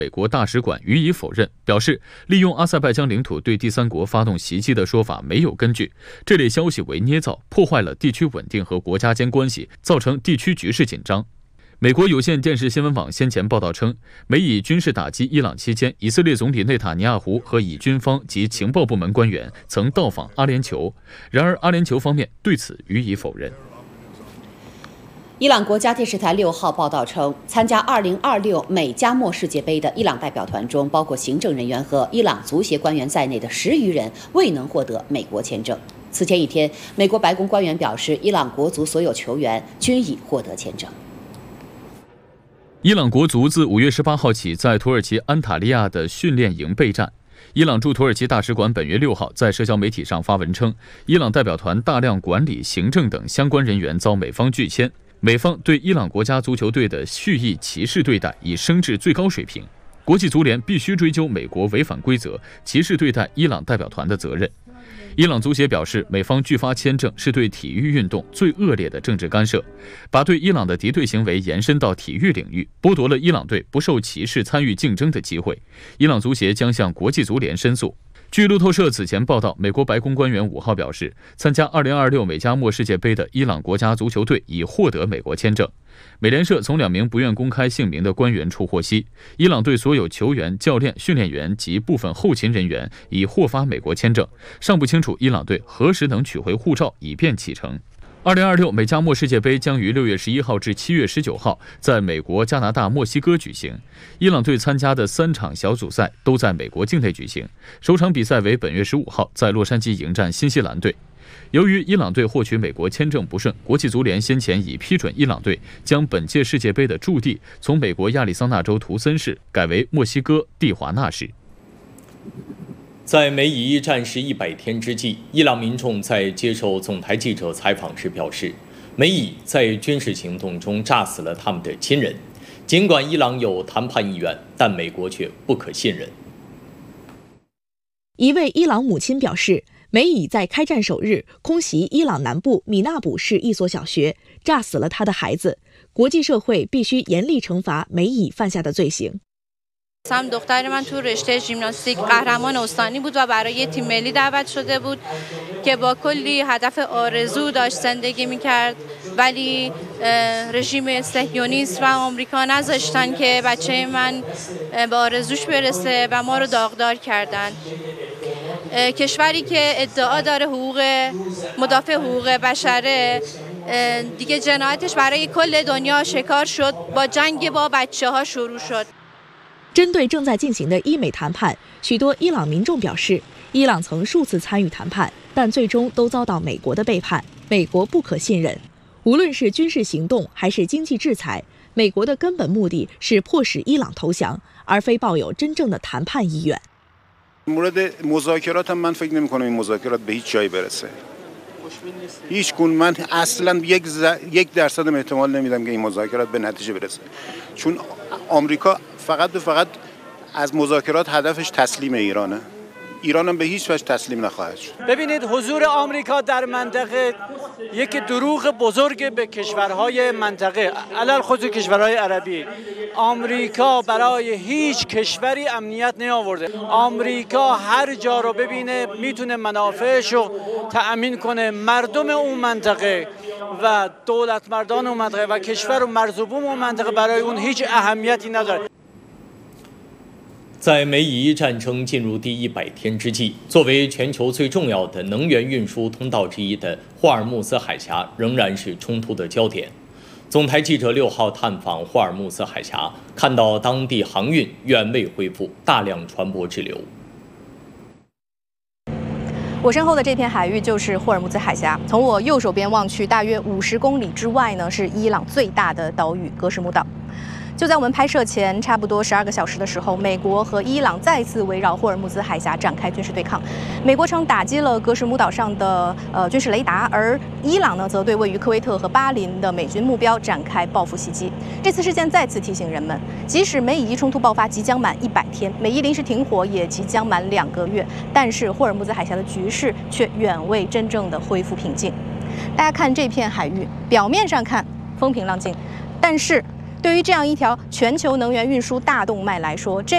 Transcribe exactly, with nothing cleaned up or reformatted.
美国大使馆予以否认，表示利用阿塞拜疆领土对第三国发动袭击的说法没有根据，这类消息为捏造，破坏了地区稳定和国家间关系，造成地区局势紧张。美国有线电视新闻网先前报道称，美以军事打击伊朗期间，以色列总理内塔尼亚胡和以军方及情报部门官员曾到访阿联酋，然而阿联酋方面对此予以否认。 伊朗国家电视台六号报道称，参加二零二六美加墨世界杯的伊朗代表团中，包括行政人员和伊朗足协官员在内的十余人未能获得美国签证。此前一天，美国白宫官员表示，伊朗国足所有球员均已获得签证。 伊朗国足自五月十八号起在土耳其安塔利亚的训练营备战。伊朗驻土耳其大使馆本月六号在社交媒体上发文称，伊朗代表团大量管理、行政等相关人员遭美方拒签。美方对伊朗国家足球队的蓄意歧视对待已升至最高水平，国际足联必须追究美国违反规则、歧视对待伊朗代表团的责任。伊朗足协表示，美方拒发签证是对体育运动最恶劣的政治干涉，把对伊朗的敌对行为延伸到体育领域，剥夺了伊朗队不受歧视参与竞争的机会。伊朗足协将向国际足联申诉。据路透社此前报道，美国白宫官员五号表示，参加二零二六美加墨世界杯的伊朗国家足球队已获得美国签证。美联社从两名不愿公开姓名的官员处获悉，伊朗队所有球员、教练、训练员及部分后勤人员已获发美国签证，尚不清楚伊朗队何时能取回护照，以便启程。二零二六美加墨世界杯将于六月十一号至七月十九号在美国、加拿大、墨西哥举行。伊朗队参加的三场小组赛都在美国境内举行，首场比赛为本月十五号在洛杉矶迎战新西兰队。由于伊朗队获取美国签证不顺，国际足联先前已批准伊朗队将本届世界杯的驻地从美国亚利桑那州图森市改为墨西哥蒂华纳市。 在美以一战事一百天之际，伊朗民众在接受总台记者采访时表示，美以在军事行动中炸死了他们的亲人。尽管伊朗有谈判意愿，但美国却不可信任。 一位伊朗母亲表示，美以在开战首日空袭伊朗南部米纳卜市一所小学，炸死了他的孩子。国际社会必须严厉惩罚美以犯下的罪行。 هم دختر من تو رشته ژیمناستیک قهرمان استانی بود و برای تیم ملی دعوت شده بود که با کلی هدف آرزو داشت زندگی می‌کرد ولی رژیم صهیونیست و آمریکا نذاشتن که بچه من به آرزوش برسه و ما رو داغدار کردن. کشوری که ادعا داره حقوق مدافع حقوق بشره دیگه جنایتش برای کل دنیا شکار شد با جنگ با بچه‌ها شروع شد。 针对正在进行的伊美谈判，许多伊朗民众表示，伊朗曾数次参与谈判，但最终都遭到美国的背叛，美国不可信任。无论是军事行动还是经济制裁，美国的根本目的是迫使伊朗投降，而非抱有真正的谈判意愿。 مورد مذاکرات هم من فکر نمی‌کنم این مذاکرات به هیچ جایی برسه. هیچ گونه من اصلا یک یک درصد احتمال نمیدم که این مذاکرات به نتیجه برسه. چون آمریکا فقط و فقط از مذاکرات هدفش تسلیم ایرانه. ایران هم به هیچ وجه تسلیم نخواهد شد. ببینید حضور آمریکا در منطقه یک دروغ بزرگ به کشورهای منطقه، علل خصوص کشورهای عربی. آمریکا برای هیچ کشوری امنیت نیاورده. آمریکا هر جا رو ببینه میتونه منافعش رو تأمین کنه. مردم اون منطقه و دولت مردان اون منطقه و کشور و مرزبون اون منطقه برای اون هیچ اهمیتی نداره. 在美以伊战争进入第一百天之际，作为全球最重要的能源运输通道之一的霍尔木兹海峡仍然是冲突的焦点。总台记者六号探访霍尔木兹海峡，看到当地航运远未恢复，大量船舶滞留。 我身后的这片海域就是霍尔木兹海峡，从我右手边望去，大约五十公里之外呢，是伊朗最大的岛屿格什木岛。 就在我们拍摄前差不多十二个小时的时候，美国和伊朗再次围绕霍尔木兹海峡展开军事对抗。美国称打击了格什木岛上的呃军事雷达，而伊朗呢则对位于科威特和巴林的美军目标展开报复袭击。这次事件再次提醒人们，即使美以伊冲突爆发即将满一百天，美伊临时停火也即将满两个月，但是霍尔木兹海峡的局势却远未真正的恢复平静。大家看这片海域，表面上看风平浪静，但是 对于这样一条全球能源运输大动脉来说，这